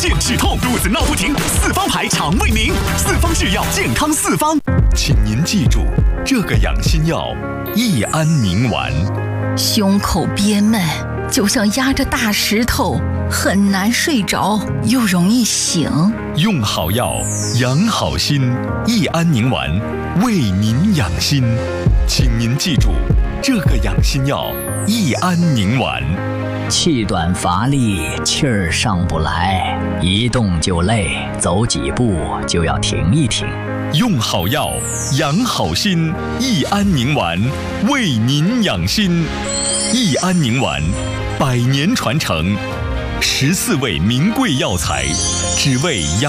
泻止痛，肚子闹不停，四方牌肠胃宁，四方制药，健康四方。请您记住，这个养心药益安宁丸。 胸口憋闷，就像压着大石头，很难睡着，又容易醒。 用好药，养好心，益安宁丸为您养心。请您记住，这个养心药益安宁丸。 气短乏力，气儿上不来，一动就累，走几步就要停一停。 用好药，养好心，益安宁丸为您养心。益安宁丸100年传承，14味名贵药材，只为养